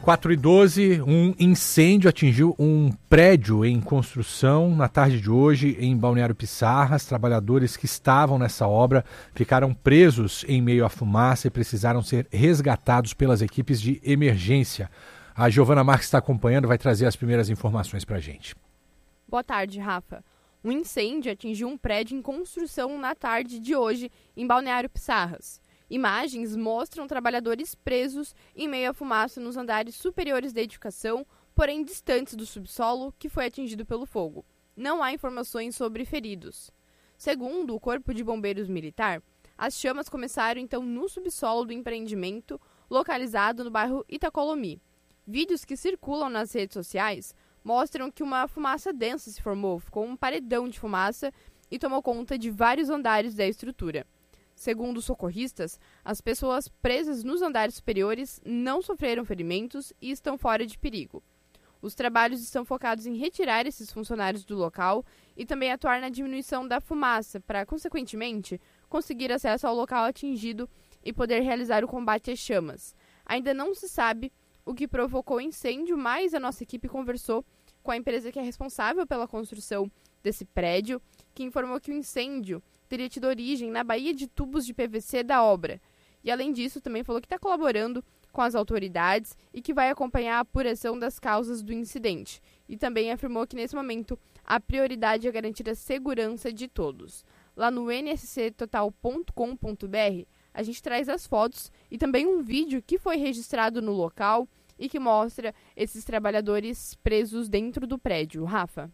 4h12, um incêndio atingiu um prédio em construção na tarde de hoje em Balneário Pissarras. Trabalhadores que estavam nessa obra ficaram presos em meio à fumaça e precisaram ser resgatados pelas equipes de emergência. A Giovana Marques está acompanhando, vai trazer as primeiras informações para a gente. Boa tarde, Rafa. Um incêndio atingiu um prédio em construção na tarde de hoje em Balneário Pissarras. Imagens mostram trabalhadores presos em meio à fumaça nos andares superiores da edificação, porém distantes do subsolo que foi atingido pelo fogo. Não há informações sobre feridos. Segundo o Corpo de Bombeiros Militar, as chamas começaram então no subsolo do empreendimento, localizado no bairro Itacolomi. Vídeos que circulam nas redes sociais mostram que uma fumaça densa se formou, ficou um paredão de fumaça e tomou conta de vários andares da estrutura. Segundo os socorristas, as pessoas presas nos andares superiores não sofreram ferimentos e estão fora de perigo. Os trabalhos estão focados em retirar esses funcionários do local e também atuar na diminuição da fumaça para, consequentemente, conseguir acesso ao local atingido e poder realizar o combate às chamas. Ainda não se sabe o que provocou o incêndio, mas a nossa equipe conversou com a empresa que é responsável pela construção desse prédio, que informou que o incêndio teria tido origem na baía de tubos de PVC da obra. E, além disso, também falou que está colaborando com as autoridades e que vai acompanhar a apuração das causas do incidente. E também afirmou que, nesse momento, a prioridade é garantir a segurança de todos. Lá no nsctotal.com.br, a gente traz as fotos e também um vídeo que foi registrado no local e que mostra esses trabalhadores presos dentro do prédio. Rafa.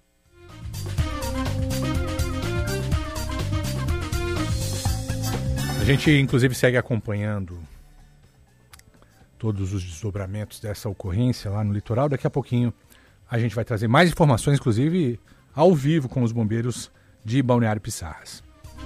A gente, inclusive, segue acompanhando todos os desdobramentos dessa ocorrência lá no litoral. Daqui a pouquinho a gente vai trazer mais informações, inclusive ao vivo com os bombeiros de Balneário Pissarras.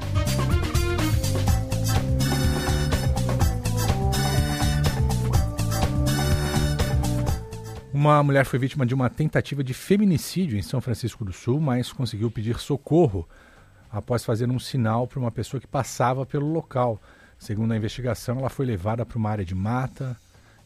Uma mulher foi vítima de uma tentativa de feminicídio em São Francisco do Sul, mas conseguiu pedir socorro após fazer um sinal para uma pessoa que passava pelo local. Segundo a investigação, ela foi levada para uma área de mata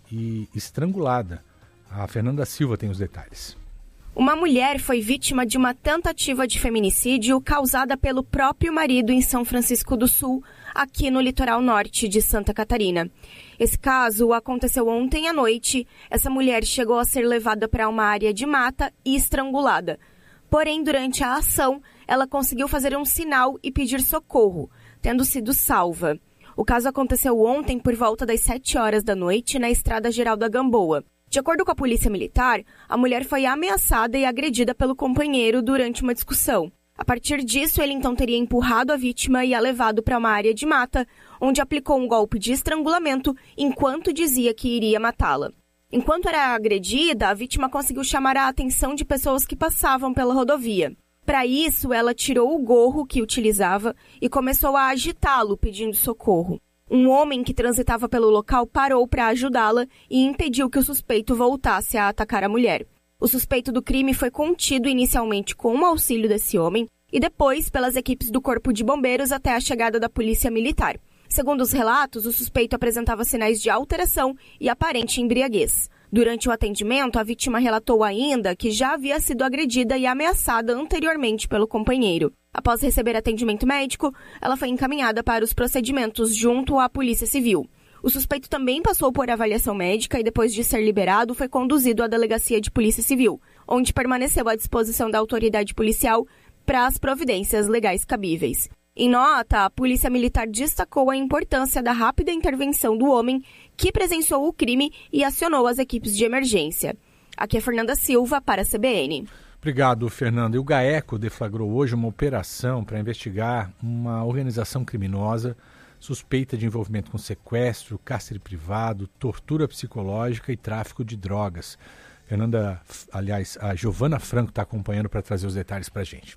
e estrangulada. A Fernanda Silva tem os detalhes. Uma mulher foi vítima de uma tentativa de feminicídio causada pelo próprio marido em São Francisco do Sul, aqui no litoral norte de Santa Catarina. Esse caso aconteceu ontem à noite. Essa mulher chegou a ser levada para uma área de mata e estrangulada. Porém, durante a ação, ela conseguiu fazer um sinal e pedir socorro, tendo sido salva. O caso aconteceu ontem por volta das 7 horas da noite na Estrada Geral da Gamboa. De acordo com a Polícia Militar, a mulher foi ameaçada e agredida pelo companheiro durante uma discussão. A partir disso, ele então teria empurrado a vítima e a levado para uma área de mata, onde aplicou um golpe de estrangulamento enquanto dizia que iria matá-la. Enquanto era agredida, a vítima conseguiu chamar a atenção de pessoas que passavam pela rodovia. Para isso, ela tirou o gorro que utilizava e começou a agitá-lo, pedindo socorro. Um homem que transitava pelo local parou para ajudá-la e impediu que o suspeito voltasse a atacar a mulher. O suspeito do crime foi contido inicialmente com o auxílio desse homem e depois pelas equipes do Corpo de Bombeiros até a chegada da Polícia Militar. Segundo os relatos, o suspeito apresentava sinais de alteração e aparente embriaguez. Durante o atendimento, a vítima relatou ainda que já havia sido agredida e ameaçada anteriormente pelo companheiro. Após receber atendimento médico, ela foi encaminhada para os procedimentos junto à Polícia Civil. O suspeito também passou por avaliação médica e, depois de ser liberado, foi conduzido à Delegacia de Polícia Civil, onde permaneceu à disposição da autoridade policial para as providências legais cabíveis. Em nota, a Polícia Militar destacou a importância da rápida intervenção do homem que presenciou o crime e acionou as equipes de emergência. Aqui é Fernanda Silva para a CBN. Obrigado, Fernanda. E o GAECO deflagrou hoje uma operação para investigar uma organização criminosa suspeita de envolvimento com sequestro, cárcere privado, tortura psicológica e tráfico de drogas. Fernanda, aliás, a Giovana Franco está acompanhando para trazer os detalhes para a gente.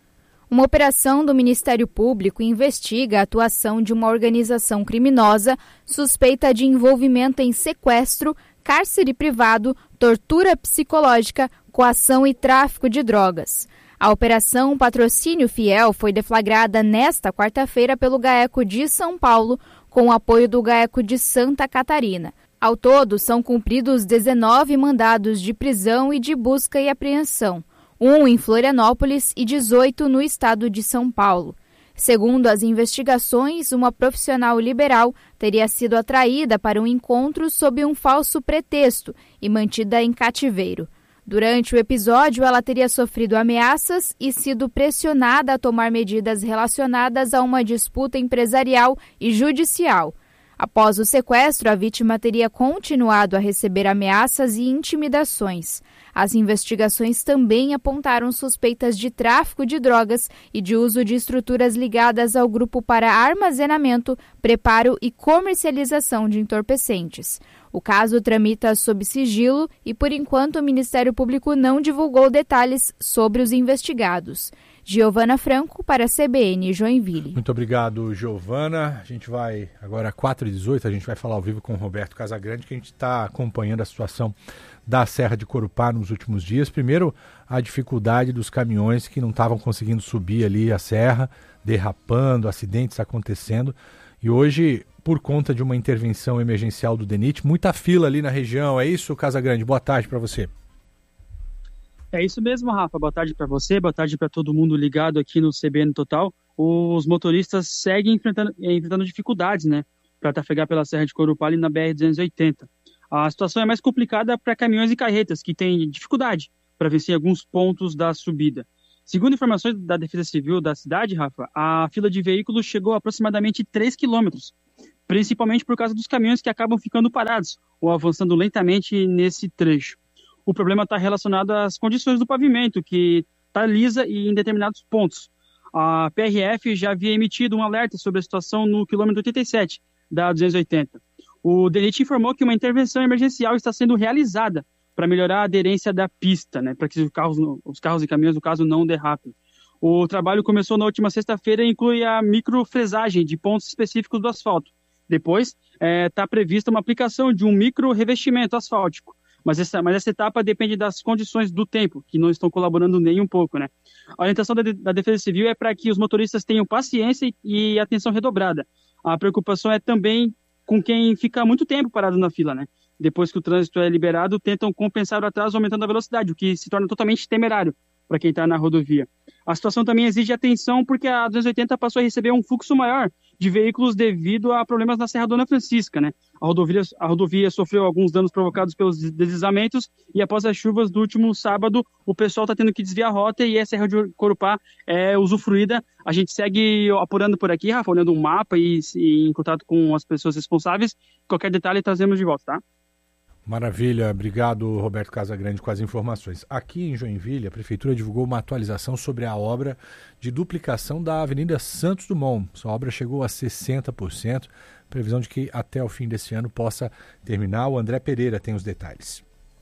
Uma operação do Ministério Público investiga a atuação de uma organização criminosa suspeita de envolvimento em sequestro, cárcere privado, tortura psicológica, coação e tráfico de drogas. A Operação Patrocínio Fiel foi deflagrada nesta quarta-feira pelo GAECO de São Paulo, com o apoio do GAECO de Santa Catarina. Ao todo, são cumpridos 19 mandados de prisão e de busca e apreensão, 1 em Florianópolis e 18 no estado de São Paulo. Segundo as investigações, uma profissional liberal teria sido atraída para um encontro sob um falso pretexto e mantida em cativeiro. Durante o episódio, ela teria sofrido ameaças e sido pressionada a tomar medidas relacionadas a uma disputa empresarial e judicial. Após o sequestro, a vítima teria continuado a receber ameaças e intimidações. As investigações também apontaram suspeitas de tráfico de drogas e de uso de estruturas ligadas ao grupo para armazenamento, preparo e comercialização de entorpecentes. O caso tramita sob sigilo e, por enquanto, o Ministério Público não divulgou detalhes sobre os investigados. Giovana Franco para a CBN Joinville. Muito obrigado, Giovana. A gente vai agora, 4h18, a gente vai falar ao vivo com o Roberto Casagrande, que a gente está acompanhando a situação da Serra de Corupá nos últimos dias. Primeiro, a dificuldade dos caminhões que não estavam conseguindo subir ali a serra, derrapando, acidentes acontecendo. E hoje, por conta de uma intervenção emergencial do DENIT, muita fila ali na região. É isso, Casagrande? Boa tarde para você. É isso mesmo, Rafa. Boa tarde para você, boa tarde para todo mundo ligado aqui no CBN Total. Os motoristas seguem enfrentando dificuldades, né, para trafegar pela Serra de Corupá ali na BR-280. A situação é mais complicada para caminhões e carretas, que têm dificuldade para vencer alguns pontos da subida. Segundo informações da Defesa Civil da cidade, Rafa, a fila de veículos chegou a aproximadamente 3 quilômetros, principalmente por causa dos caminhões que acabam ficando parados ou avançando lentamente nesse trecho. O problema está relacionado às condições do pavimento, que está lisa e em determinados pontos. A PRF já havia emitido um alerta sobre a situação no quilômetro 87 da 280. O DENIT informou que uma intervenção emergencial está sendo realizada para melhorar a aderência da pista, né, para que os carros e caminhões, no caso, não derrapem. O trabalho começou na última sexta-feira e inclui a microfresagem de pontos específicos do asfalto. Depois, está prevista uma aplicação de um micro-revestimento asfáltico. Mas essa etapa depende das condições do tempo, que não estão colaborando nem um pouco, né? A orientação da Defesa Civil é para que os motoristas tenham paciência e atenção redobrada. A preocupação é também com quem fica muito tempo parado na fila, né? Depois que o trânsito é liberado, tentam compensar o atraso aumentando a velocidade, o que se torna totalmente temerário para quem está na rodovia. A situação também exige atenção porque a 280 passou a receber um fluxo maior de veículos devido a problemas na Serra Dona Francisca, né? A rodovia sofreu alguns danos provocados pelos deslizamentos e após as chuvas do último sábado, o pessoal está tendo que desviar a rota e a Serra de Corupá é usufruída. A gente segue apurando por aqui, Rafa, olhando um mapa e em contato com as pessoas responsáveis. Qualquer detalhe trazemos de volta, tá? Maravilha, obrigado Roberto Casagrande com as informações. Aqui em Joinville, a Prefeitura divulgou uma atualização sobre a obra de duplicação da Avenida Santos Dumont. Essa obra chegou a 60%, previsão de que até o fim desse ano possa terminar. O André Pereira tem os detalhes.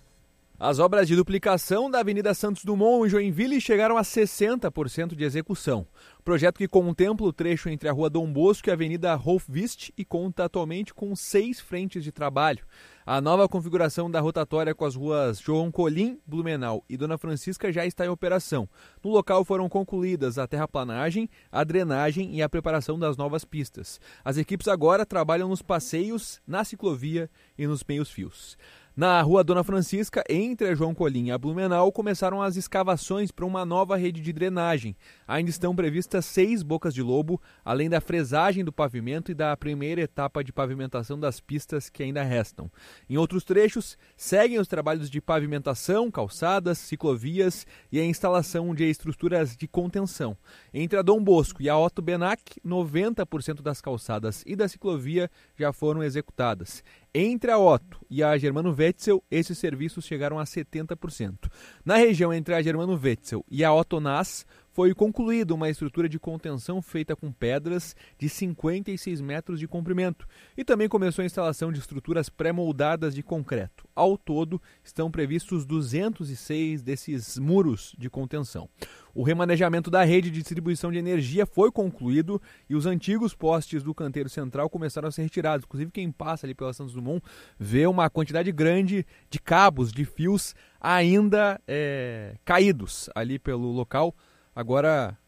As obras de duplicação da Avenida Santos Dumont em Joinville chegaram a 60% de execução. Projeto que contempla o trecho entre a Rua Dom Bosco e a Avenida Hofvist e conta atualmente com 6 frentes de trabalho. A nova configuração da rotatória com as ruas João Colim, Blumenau e Dona Francisca já está em operação. No local foram concluídas a terraplanagem, a drenagem e a preparação das novas pistas. As equipes agora trabalham nos passeios, na ciclovia e nos meios-fios. Na Rua Dona Francisca, entre a João Colim e a Blumenau, começaram as escavações para uma nova rede de drenagem. Ainda estão previstas 6 bocas de lobo, além da fresagem do pavimento e da primeira etapa de pavimentação das pistas que ainda restam. Em outros trechos, seguem os trabalhos de pavimentação, calçadas, ciclovias e a instalação de estruturas de contenção. Entre a Dom Bosco e a Otto Benac, 90% das calçadas e da ciclovia já foram executadas. Entre a Otto e a Germano Wetzel, esses serviços chegaram a 70%. Na região entre a Germano Wetzel e a Otto Nass, foi concluída uma estrutura de contenção feita com pedras de 56 metros de comprimento e também começou a instalação de estruturas pré-moldadas de concreto. Ao todo, estão previstos 206 desses muros de contenção. O remanejamento da rede de distribuição de energia foi concluído e os antigos postes do canteiro central começaram a ser retirados. Inclusive, quem passa ali pela Santos Dumont vê uma quantidade grande de cabos, de fios ainda caídos ali pelo local. Agora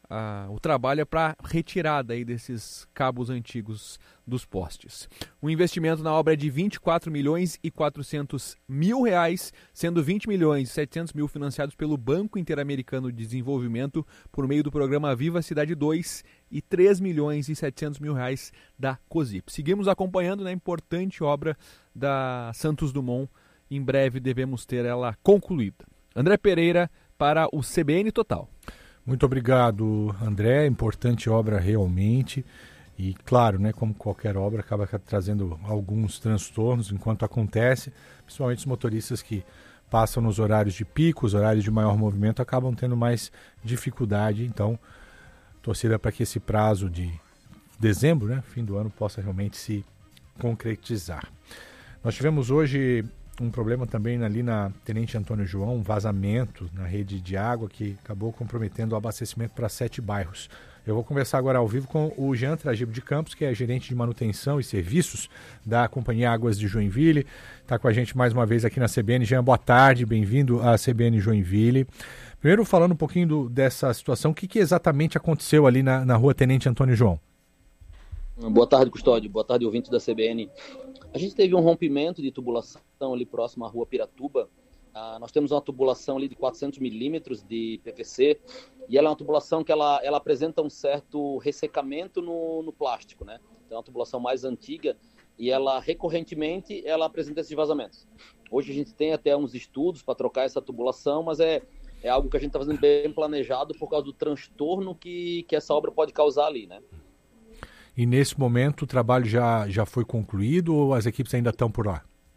o trabalho é para retirada aí desses cabos antigos dos postes. O investimento na obra é de R$24 milhões e 400 mil reais, sendo 20 milhões e 700 mil financiados pelo Banco Interamericano de Desenvolvimento por meio do programa Viva Cidade 2 e 3 milhões e 700 mil reais da COSIP. Seguimos acompanhando a importante obra da Santos Dumont. Em breve devemos ter ela concluída. André Pereira para o CBN Total. Muito obrigado, André. Importante obra realmente. E, claro, né, como qualquer obra, acaba trazendo alguns transtornos enquanto acontece. Principalmente os motoristas que passam nos horários de pico, os horários de maior movimento, acabam tendo mais dificuldade. Então, torcida para que esse prazo de dezembro, né, fim do ano, possa realmente se concretizar. Nós tivemos hoje um problema também ali na Tenente Antônio João, um vazamento na rede de água que acabou comprometendo o abastecimento para 7 bairros. Eu vou conversar agora ao vivo com o Jean Tragibo de Campos, que é gerente de manutenção e serviços da Companhia Águas de Joinville. Está com a gente mais uma vez aqui na CBN. Jean, boa tarde, bem-vindo à CBN Joinville. Primeiro, falando um pouquinho dessa situação, o que exatamente aconteceu ali na rua Tenente Antônio João? Boa tarde, Custódio. Boa tarde, ouvintes da CBN. A gente teve um rompimento de tubulação ali próximo à rua Piratuba. Nós temos uma tubulação ali de 400 milímetros de PVC e ela é uma tubulação que ela apresenta um certo ressecamento no plástico, né? Então é uma tubulação mais antiga e ela recorrentemente ela apresenta esses vazamentos. Hoje a gente tem até uns estudos para trocar essa tubulação, mas é algo que a gente está fazendo bem planejado por causa do transtorno que essa obra pode causar ali, né? E nesse momento o trabalho já foi concluído ou as equipes ainda estão por lá?